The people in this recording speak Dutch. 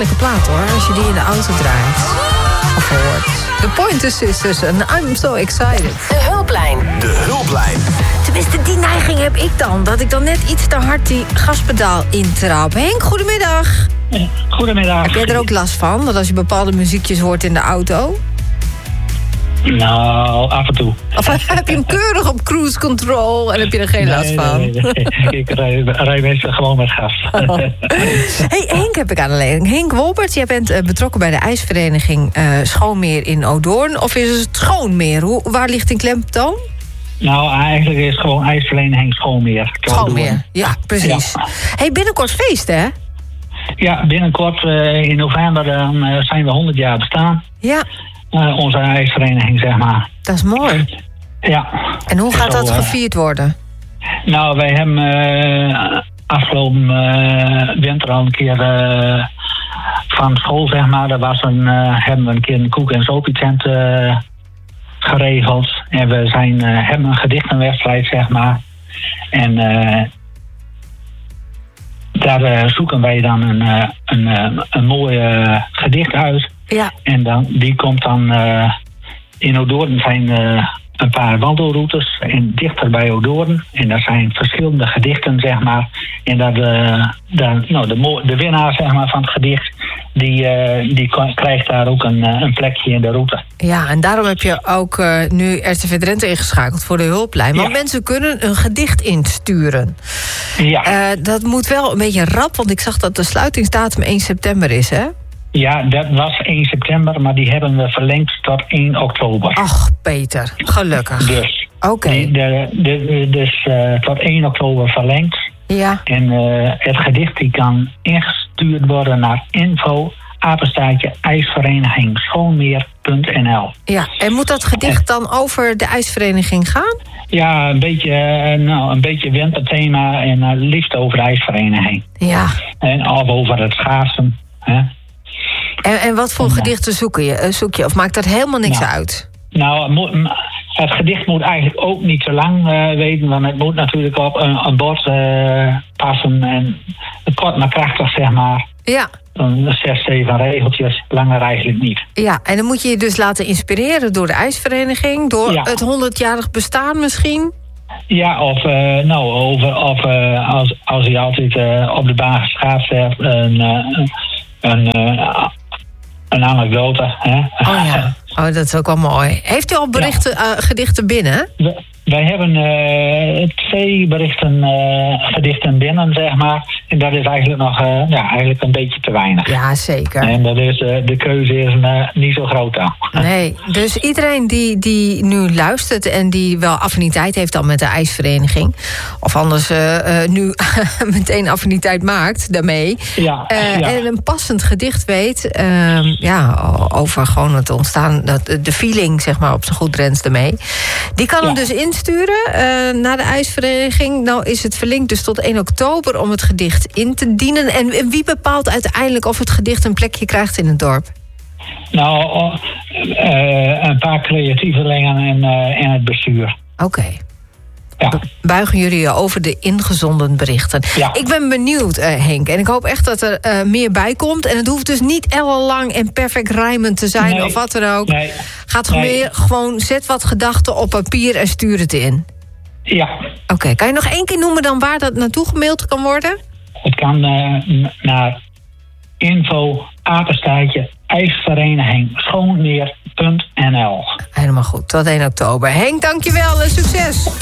heerlijke plaat hoor, als je die in de auto draait. Of hoort. De Pointer Sisters en I'm So Excited. De Hulplijn. De Hulplijn. Tenminste, die neiging heb ik dan. Dat ik dan net iets te hard die gaspedaal intrap. Henk, goedemiddag. Goedemiddag. Heb jij er ook last van? Dat als je bepaalde muziekjes hoort in de auto? Nou, af en toe. Of heb je hem keurig op cruise control en heb je er geen last van? Nee. Ik rij meestal gewoon met gas. Oh. Hey, Henk heb ik aan de leiding. Henk Wolbert, jij bent betrokken bij de ijsvereniging Schoonmeer in Odoorn. Of is het Schoonmeer? Waar ligt in klemtoon? Nou, eigenlijk is het gewoon ijsvereniging Schoonmeer. Schoonmeer, ja, precies. Ja. Hey, binnenkort feest, hè? Ja, binnenkort in november zijn we 100 jaar bestaan. Ja. Onze ijsvereniging, zeg maar. Dat is mooi. Ja. En hoe gaat dat gevierd worden? Nou, wij hebben afgelopen winter al een keer van school, zeg maar. Daar hebben we een keer een koek- en sopie-tent geregeld. En we hebben een gedichtenwedstrijd, zeg maar. En daar zoeken wij dan een mooi gedicht uit. Ja. En die komt dan in Odoorn zijn een paar wandelroutes en dichter bij Odoorn. En daar zijn verschillende gedichten, zeg maar. En de winnaar, zeg maar, van het gedicht, die krijgt daar ook een plekje in de route. Ja, en daarom heb je ook nu RTV Drenthe ingeschakeld voor de hulplijn. Want mensen kunnen een gedicht insturen. Ja. Dat moet wel een beetje rap, want ik zag dat de sluitingsdatum 1 september is, hè? Ja, dat was 1 september, maar die hebben we verlengd tot 1 oktober. Ach, Peter, gelukkig. Dus, oké. Dus tot 1 oktober verlengd. Ja. En het gedicht die kan ingestuurd worden naar info@ijsvereniging-schoonmeer.nl. Ja, en moet dat gedicht dan over de ijsvereniging gaan? Ja, een beetje winterthema en liefst over de ijsvereniging. Ja. Of over het schaatsen. Hè? En wat voor gedichten zoek je? Of maakt dat helemaal niks uit? Nou, het gedicht moet eigenlijk ook niet te lang weten. Want het moet natuurlijk op een bord passen. En kort maar krachtig, zeg maar. Ja. 6, 7 regeltjes. Langer eigenlijk niet. Ja, en dan moet je je dus laten inspireren door de ijsvereniging. Door het 100-jarig bestaan misschien. Ja, als je altijd op de baan geschaatst hebt. Een anekdote. Hè? Oh ja, dat is ook wel mooi. Heeft u al gedichten binnen? Wij hebben 2 gedichten binnen, zeg maar. En dat is eigenlijk nog eigenlijk een beetje te weinig. Ja, zeker. En dat is, de keuze is niet zo groot dan. Nee, dus iedereen die nu luistert en die wel affiniteit heeft dan met de ijsvereniging, of anders nu meteen affiniteit maakt daarmee. En een passend gedicht weet over gewoon het ontstaan, de feeling, zeg maar, op z'n goed Drents daarmee. Die kan hem dus insturen naar de ijsvereniging. Nou is het verlinkt dus tot 1 oktober om het gedicht in te dienen. En wie bepaalt uiteindelijk of het gedicht een plekje krijgt in het dorp? Nou, een paar creatievelingen en het bestuur. Oké. Ja. Buigen jullie je over de ingezonden berichten. Ja. Ik ben benieuwd, Henk. En ik hoop echt dat er meer bij komt. En het hoeft dus niet ellenlang en perfect rijmend te zijn of wat dan ook. Nee. Gaat gewoon zet wat gedachten op papier en stuur het in. Ja. Oké, kan je nog 1 keer noemen dan waar dat naartoe gemaild kan worden? Het kan naar info@ijsvereniging-schoonmeer.nl. Helemaal goed, tot 1 oktober. Henk, dankjewel en succes.